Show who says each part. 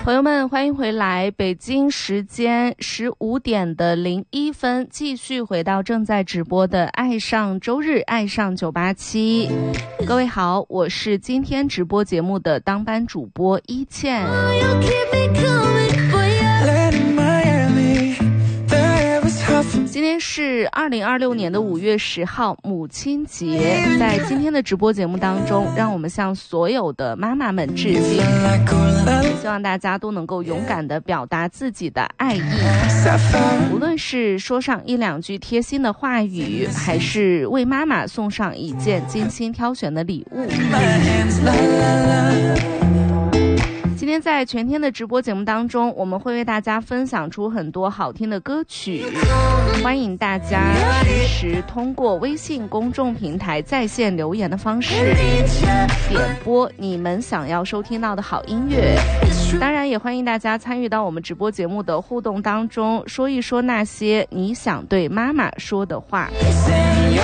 Speaker 1: 朋友们，欢迎回来！北京时间15点的01分，继续回到正在直播的爱上周日，爱上987。各位好，我是今天直播节目的当班主播一倩。今天是2026年的5月10号，母亲节。在今天的直播节目当中，让我们向所有的妈妈们致敬，也希望大家都能够勇敢地表达自己的爱意，无论是说上一两句贴心的话语，还是为妈妈送上一件精心挑选的礼物。今天在全天的直播节目当中，我们会为大家分享出很多好听的歌曲，欢迎大家实时通过微信公众平台在线留言的方式点播你们想要收听到的好音乐。当然也欢迎大家参与到我们直播节目的互动当中，说一说那些你想对妈妈说的话。